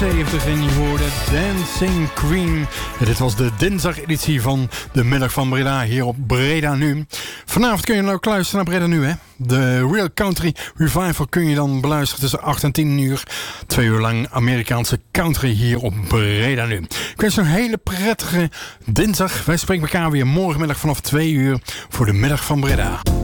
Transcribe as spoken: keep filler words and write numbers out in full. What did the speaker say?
zeventig en je hoorde Dancing Queen. En dit was de dinsdag-editie van de Middag van Breda hier op Breda Nu. Vanavond kun je nou luisteren naar Breda Nu, hè? De Real Country Revival kun je dan beluisteren tussen acht en tien uur. Twee uur lang Amerikaanse country hier op Breda Nu. Ik wens je een hele prettige dinsdag. Wij spreken elkaar weer morgenmiddag vanaf twee uur voor de Middag van Breda.